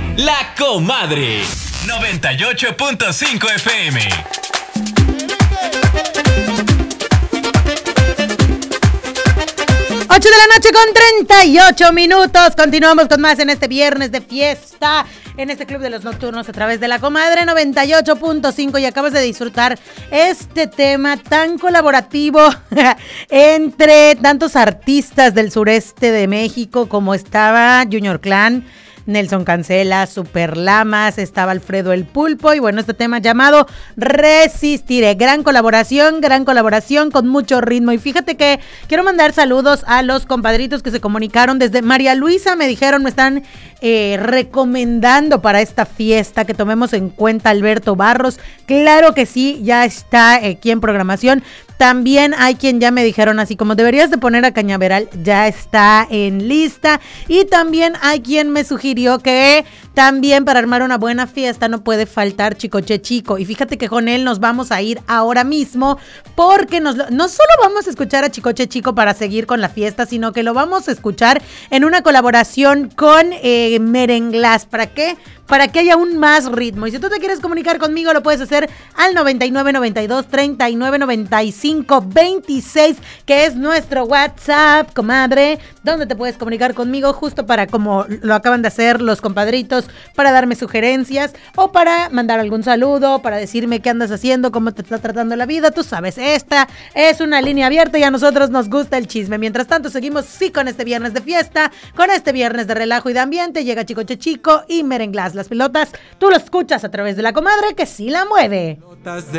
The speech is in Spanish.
La Comadre 98.5 FM. 8 de la noche con 38 minutos. Continuamos con más en este viernes de fiesta, en este Club de los Nocturnos a través de La Comadre 98.5. Y acabas de disfrutar este tema tan colaborativo entre tantos artistas del sureste de México, como estaba Junior Clan, Nelson Cancela, Super Lamas, estaba Alfredo el Pulpo, y bueno, este tema llamado Resistiré. Gran colaboración con mucho ritmo. Y fíjate que quiero mandar saludos a los compadritos que se comunicaron desde María Luisa. Me dijeron, me están recomendando para esta fiesta que tomemos en cuenta Alberto Barros. Claro que sí, ya está aquí en programación. También hay quien ya me dijeron, así como deberías de poner a Cañaveral, ya está en lista. Y también hay quien me sugirió que también para armar una buena fiesta no puede faltar Chicoche Chico. Y fíjate que con él nos vamos a ir ahora mismo, porque no solo vamos a escuchar a Chicoche Chico para seguir con la fiesta, sino que lo vamos a escuchar en una colaboración con Merenglás. ¿Para qué? Para que haya aún más ritmo. Y si tú te quieres comunicar conmigo, lo puedes hacer al 9992-3995-26, que es nuestro WhatsApp, comadre, donde te puedes comunicar conmigo justo para, como lo acaban de hacer los compadritos, para darme sugerencias o para mandar algún saludo, para decirme qué andas haciendo, cómo te está tratando la vida. Tú sabes, esta es una línea abierta y a nosotros nos gusta el chisme. Mientras tanto, seguimos con este viernes de fiesta, con este viernes de relajo y de ambiente. Llega Chicoche Chico y Merenglás. Las pelotas, tú lo escuchas a través de La Comadre, que sí la mueve.